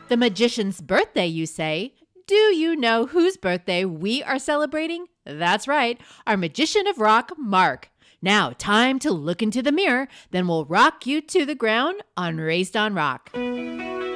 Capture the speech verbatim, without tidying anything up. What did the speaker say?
The magician's birthday, you say? Do you know whose birthday we are celebrating? That's right, our magician of rock, Mark. Now, time to look into the mirror, then we'll rock you to the ground on Raised on Rock.